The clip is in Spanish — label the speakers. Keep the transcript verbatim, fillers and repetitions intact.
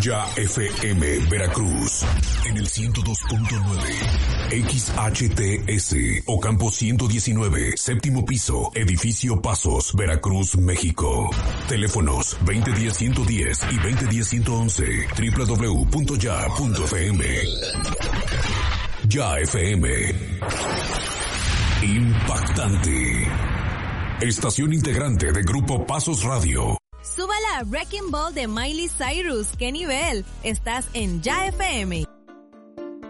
Speaker 1: Ya F M Veracruz en el ciento dos punto nueve, X H T S Ocampo ciento diecinueve, séptimo piso, edificio Pasos, Veracruz, México. Teléfonos veinte diez ciento diez y veinte diez ciento once, doble u doble u doble u punto ya punto f m. Ya F M. Impactante. Estación integrante de Grupo Pasos Radio.
Speaker 2: Súbala a Wrecking Ball de Miley Cyrus. ¡Qué nivel! Estás en Ya F M.